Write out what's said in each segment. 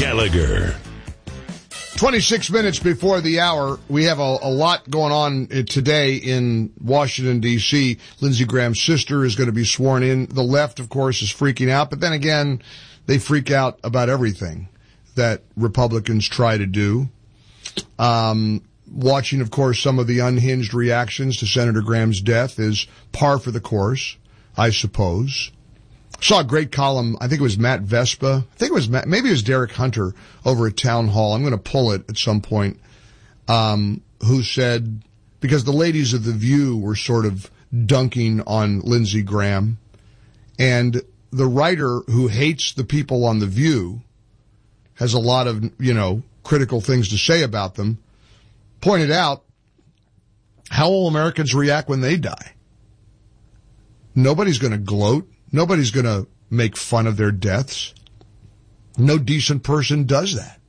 Gallagher. 26 minutes before the hour, we have a lot going on today in Washington, D.C. Lindsey Graham's sister is going to be sworn in. The left, of course, is freaking out, but then again, they freak out about everything that Republicans try to do. Watching, of course, some of the unhinged reactions to Senator Graham's death is par for the course, I suppose. Saw a great column. I think it was Matt Vespa. Maybe it was Derek Hunter over at Town Hall. I'm going to pull it at some point. Who said, because the ladies of The View were sort of dunking on Lindsey Graham, and the writer who hates the people on The View has a lot of, critical things to say about them, pointed out, how will Americans react when they die? Nobody's going to gloat. Nobody's going to make fun of their deaths. No decent person does that.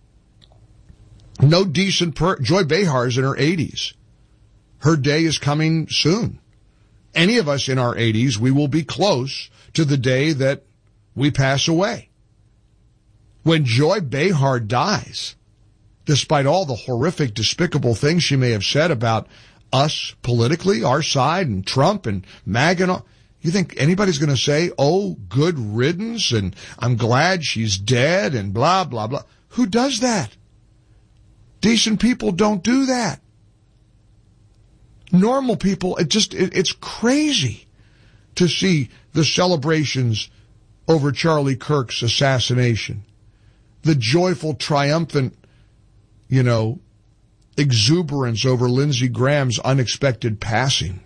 No decent Joy Behar's in her 80s. Her day is coming soon. Any of us in our 80s, we will be close to the day that we pass away. When Joy Behar dies, despite all the horrific, despicable things she may have said about us politically, our side, and Trump and MAGA and all, you think anybody's going to say, oh, good riddance, and I'm glad she's dead, and blah, blah, blah? Who does that? Decent people don't do that. Normal people, it's crazy to see the celebrations over Charlie Kirk's assassination. The joyful, triumphant, exuberance over Lindsey Graham's unexpected passing.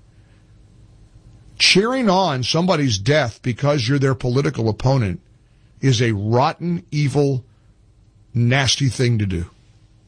Cheering on somebody's death because you're their political opponent is a rotten, evil, nasty thing to do.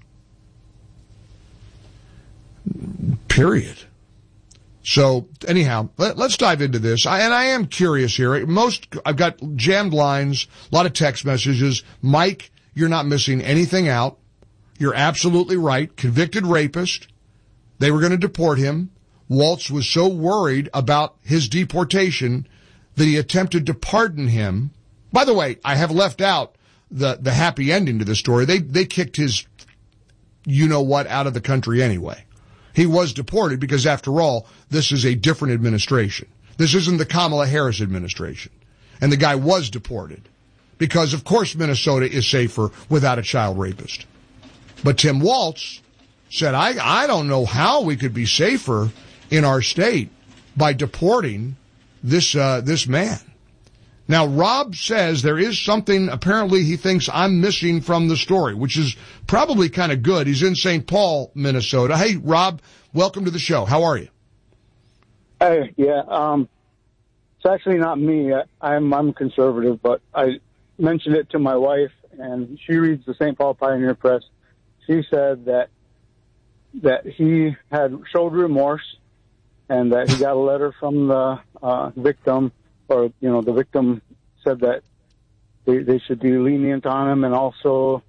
Period. So, anyhow, let's dive into this. I am curious here. I've got jammed lines, a lot of text messages. Mike, you're not missing anything out. You're absolutely right. Convicted rapist. They were going to deport him. Waltz was so worried about his deportation that he attempted to pardon him. By the way, I have left out the happy ending to the story. They kicked his you-know-what out of the country anyway. He was deported because, after all, this is a different administration. This isn't the Kamala Harris administration. And the guy was deported because, of course, Minnesota is safer without a child rapist. But Tim Waltz said, I don't know how we could be safer in our state by deporting this man. Now, Rob says there is something apparently he thinks I'm missing from the story, which is probably kind of good. He's in St. Paul, Minnesota. Hey, Rob, welcome to the show. How are you? Hey, yeah. It's actually not me. I'm conservative, but I mentioned it to my wife, and she reads the St. Paul Pioneer Press. She said that he had showed remorse and that he got a letter from the victim, or, the victim said that they should be lenient on him, and also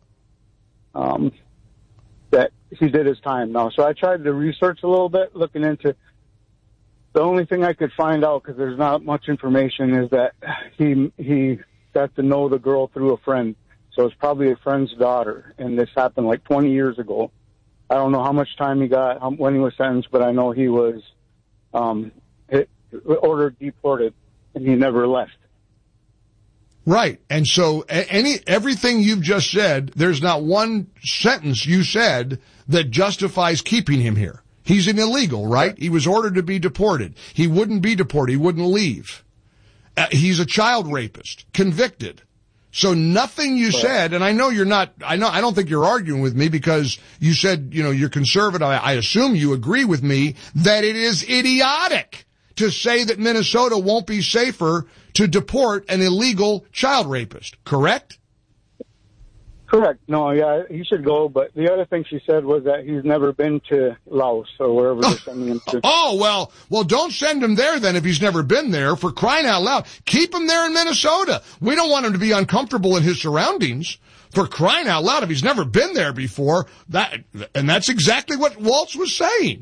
that he did his time now. So I tried to research a little bit, looking into. The only thing I could find out, because there's not much information, is that he got to know the girl through a friend. So it's probably a friend's daughter, and this happened like 20 years ago. I don't know how much time he got when he was sentenced, but I know he was ordered deported, and he never left. Right. And so everything you've just said, there's not one sentence you said that justifies keeping him here. He's an illegal, right? He was ordered to be deported. He wouldn't be deported. He wouldn't leave. He's a child rapist, convicted. So nothing you said, and I know you're not, I don't think you're arguing with me because you said, you're conservative. I assume you agree with me that it is idiotic to say that Minnesota won't be safer to deport an illegal child rapist, correct? Correct. No, yeah, he should go. But the other thing she said was that he's never been to Laos or wherever they're sending him to. Oh, well, don't send him there then if he's never been there, for crying out loud. Keep him there in Minnesota. We don't want him to be uncomfortable in his surroundings. For crying out loud, if he's never been there before, and that's exactly what Waltz was saying.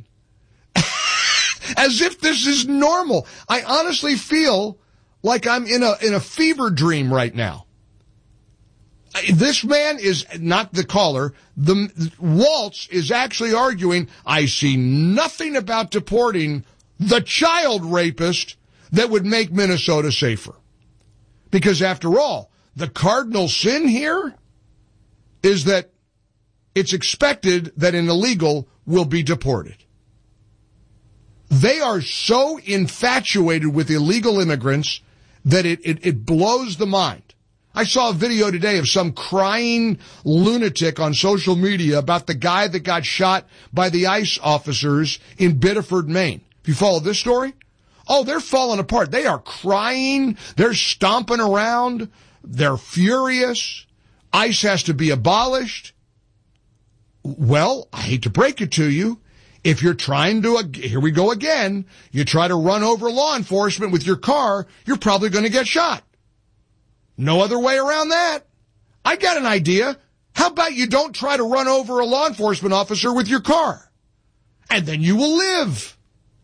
As if this is normal. I honestly feel like I'm in a fever dream right now. This man is not the caller. Waltz is actually arguing, I see nothing about deporting the child rapist that would make Minnesota safer. Because after all, the cardinal sin here is that it's expected that an illegal will be deported. They are so infatuated with illegal immigrants that it blows the mind. I saw a video today of some crying lunatic on social media about the guy that got shot by the ICE officers in Biddeford, Maine. If you follow this story, oh, they're falling apart. They are crying. They're stomping around. They're furious. ICE has to be abolished. Well, I hate to break it to you. If you're trying to, here we go again, you try to run over law enforcement with your car, you're probably going to get shot. No other way around that. I got an idea. How about you don't try to run over a law enforcement officer with your car? And then you will live.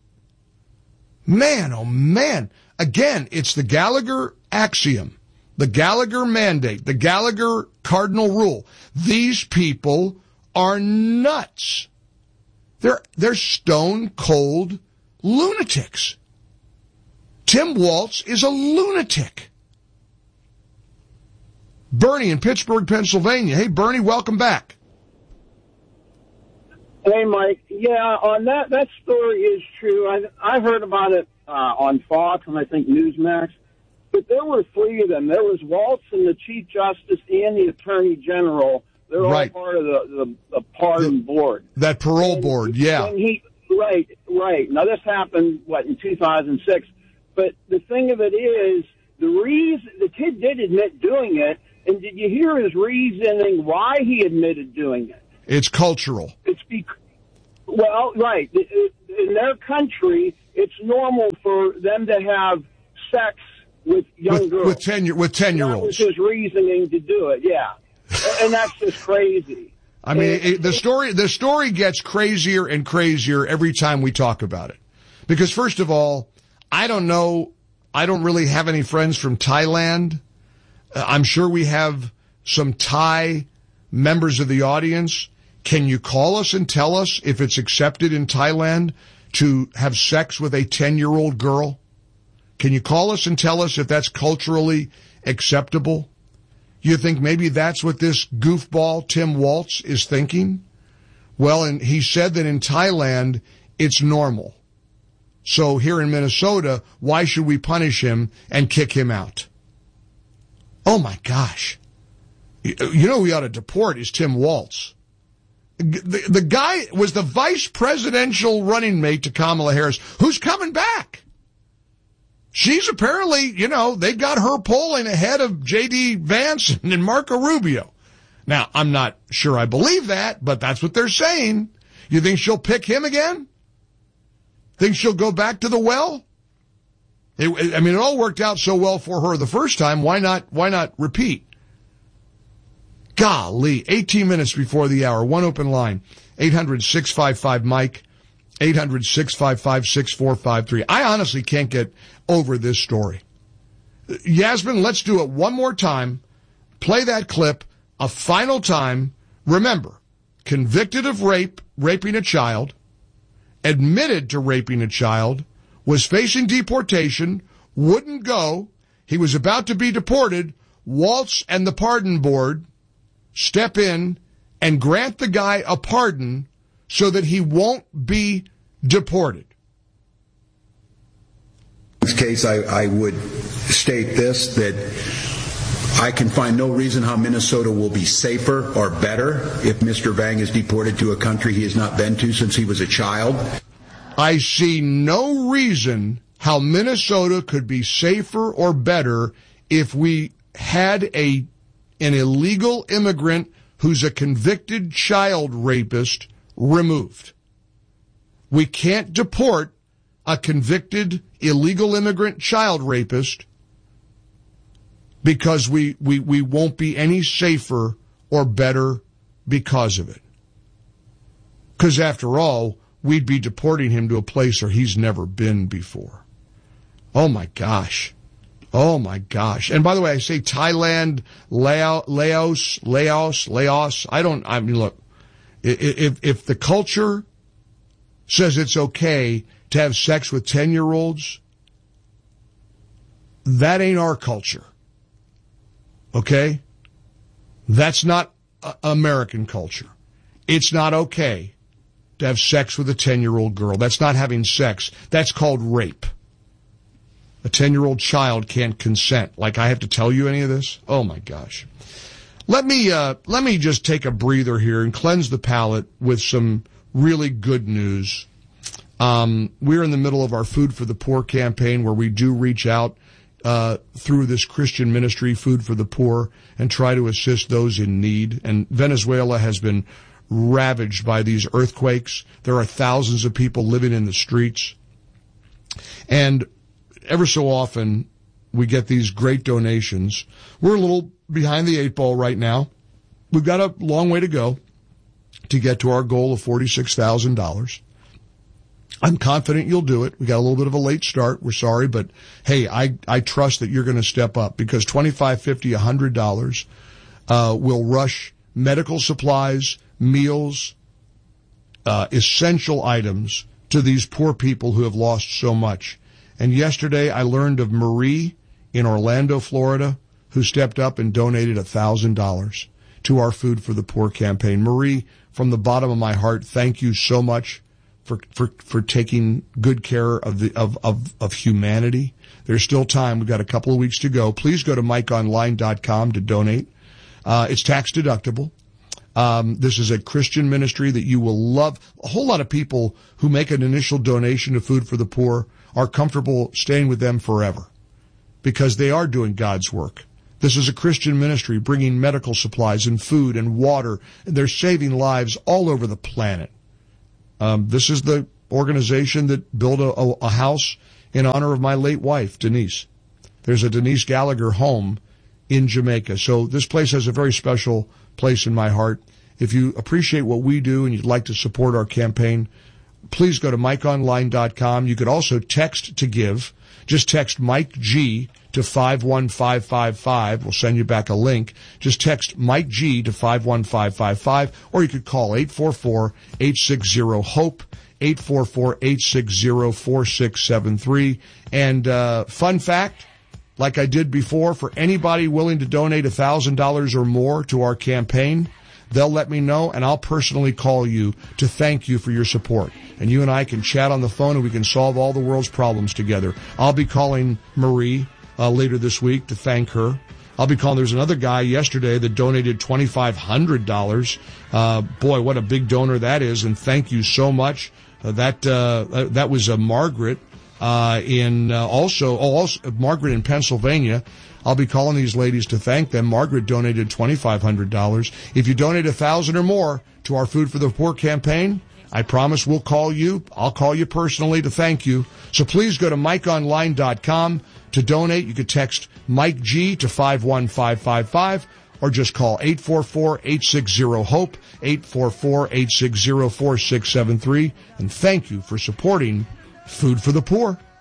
Man, oh man. Again, it's the Gallagher axiom, the Gallagher mandate, the Gallagher cardinal rule. These people are nuts. They're stone cold lunatics. Tim Waltz is a lunatic. Bernie in Pittsburgh, Pennsylvania. Hey, Bernie, welcome back. Hey, Mike. Yeah, on that story is true. I heard about it on Fox and I think Newsmax. But there were three of them. There was Waltz and the Chief Justice and the Attorney General. They're all part of the pardon board. That parole board, yeah. Right. Now, this happened, in 2006? But the thing of it is, the kid did admit doing it. And did you hear his reasoning why he admitted doing it? It's cultural. Right. In their country, it's normal for them to have sex with young girls. With 10-year-olds. That was his reasoning to do it, yeah. And that's just crazy. I mean, the story gets crazier and crazier every time we talk about it. Because first of all, I don't really have any friends from Thailand. I'm sure we have some Thai members of the audience. Can you call us and tell us if it's accepted in Thailand to have sex with a 10-year-old girl? Can you call us and tell us if that's culturally acceptable? You think maybe that's what this goofball Tim Waltz is thinking? Well, and he said that in Thailand, it's normal. So here in Minnesota, why should we punish him and kick him out? Oh, my gosh. You know who we ought to deport is Tim Waltz. The guy was the vice presidential running mate to Kamala Harris, who's coming back. She's apparently, they got her polling ahead of J.D. Vance and Marco Rubio. Now, I'm not sure I believe that, but that's what they're saying. You think she'll pick him again? Think she'll go back to the well? It all worked out so well for her the first time. Why not repeat? Golly, 18 minutes before the hour. One open line, 800-655-MIKE, 800-655-6453. I honestly can't get over this story. Yasmin, let's do it one more time. Play that clip a final time. Remember, convicted of raping a child, admitted to raping a child, was facing deportation, wouldn't go. He was about to be deported. Waltz and the pardon board step in and grant the guy a pardon so that he won't be deported. In this case, I would state this, that I can find no reason how Minnesota will be safer or better if Mr. Vang is deported to a country he has not been to since he was a child. I see no reason how Minnesota could be safer or better if we had an illegal immigrant who's a convicted child rapist removed. We can't deport a convicted illegal immigrant child rapist because we won't be any safer or better because of it. Because after all, we'd be deporting him to a place where he's never been before. Oh my gosh. Oh my gosh. And by the way, I say Thailand, Laos. I mean, look, if the culture says it's okay to have sex with 10-year-olds, that ain't our culture. Okay? That's not American culture. It's not okay to have sex with a 10-year-old girl. That's not having sex. That's called rape. A 10-year-old child can't consent. Like I have to tell you any of this? Oh my gosh. Let me just take a breather here and cleanse the palate with some really good news. We're in the middle of our Food for the Poor campaign, where we do reach out through this Christian ministry, Food for the Poor, and try to assist those in need. And Venezuela has been ravaged by these earthquakes. There are thousands of people living in the streets. And ever so often, we get these great donations. We're a little behind the eight ball right now. We've got a long way to go to get to our goal of $46,000. I'm confident you'll do it. We got a little bit of a late start. We're sorry, but hey, I trust that you're going to step up, because $25, $50, $100 will rush medical supplies, meals, essential items to these poor people who have lost so much. And yesterday I learned of Marie in Orlando, Florida, who stepped up and donated $1,000 to our Food for the Poor campaign. Marie, from the bottom of my heart, thank you so much for taking good care of humanity. There's still time. We've got a couple of weeks to go. Please go to MikeOnline.com to donate. It's tax deductible. This is a Christian ministry that you will love. A whole lot of people who make an initial donation to Food for the Poor are comfortable staying with them forever, because they are doing God's work. This is a Christian ministry bringing medical supplies and food and water, and they're saving lives all over the planet. This is the organization that built a house in honor of my late wife, Denise. There's a Denise Gallagher home in Jamaica. So this place has a very special place in my heart. If you appreciate what we do and you'd like to support our campaign, please go to MikeOnline.com. You could also text to give. Just text Mike G to 51555. We'll send you back a link. Just text Mike G to 51555, or you could call 844-860-HOPE, 844-860-4673. And fun fact, like I did before, for anybody willing to donate $1,000 or more to our campaign, they'll let me know, and I'll personally call you to thank you for your support. And you and I can chat on the phone, and we can solve all the world's problems together. I'll be calling Marie later this week to thank her. I'll be calling. There's another guy yesterday that donated $2,500. Boy, what a big donor that is, and thank you so much. That was Margaret also Margaret in Pennsylvania. I'll be calling these ladies to thank them. Margaret donated $2,500. If you donate $1,000 or more to our Food for the Poor campaign, I promise we'll call you. I'll call you personally to thank you. So please go to MikeOnline.com to donate. You could text Mike G to 51555, or just call 844-860-HOPE, 844-860-4673. And thank you for supporting Food for the Poor.